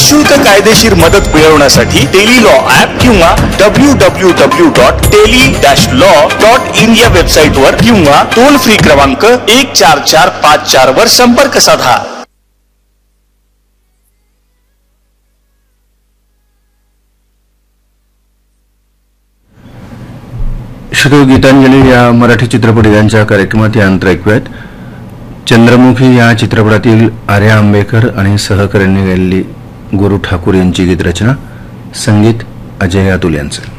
निशुल्क कायदेशीर मदत मिळवण्यासाठी टेली लॉ ऍप किंवा www.teli-law.in या वेबसाईट वर किंवा टोल फ्री क्रमांक 14454 वर संपर्क साधा. श्री गीतांजली या मराठी चित्रपटांच्या कार्यक्रमात यानंतर ऐकूयात चंद्रमुखी या चित्रपटातील आर्या आंबेकर आणि सहकाऱ्यांनी गायलेली गुरु ठाकूर यांची गीतरचना, संगीत अजय अतुल यांचं.